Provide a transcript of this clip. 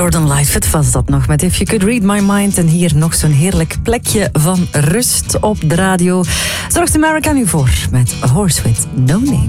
Gordon Lightfoot was dat nog met If You Could Read My Mind. En hier nog zo'n heerlijk plekje van rust op de radio. Zorgt America nu voor met A Horse With No Name.